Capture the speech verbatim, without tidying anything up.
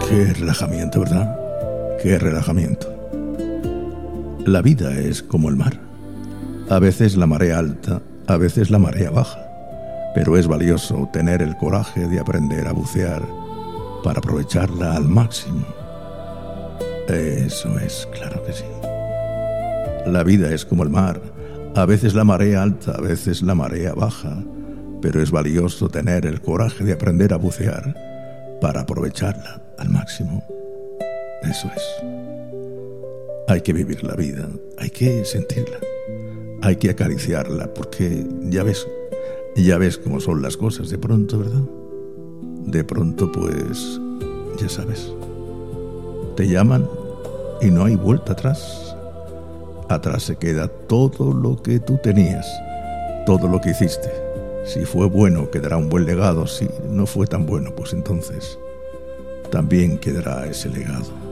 Qué relajamiento, ¿verdad? Qué relajamiento. La vida es como el mar. A veces la marea alta, a veces la marea baja. Pero es valioso tener el coraje de aprender a bucear para aprovecharla al máximo. Eso es, claro que sí. La vida es como el mar. A veces la marea alta, a veces la marea baja. Pero es valioso tener el coraje de aprender a bucear para aprovecharla al máximo. Eso es. Hay que vivir la vida, hay que sentirla, hay que acariciarla, porque ya ves, ya ves cómo son las cosas de pronto, ¿verdad? De pronto, pues, ya sabes, te llaman y no hay vuelta atrás. Atrás se queda todo lo que tú tenías, todo lo que hiciste. Si fue bueno, quedará un buen legado. Si no fue tan bueno, pues entonces también quedará ese legado.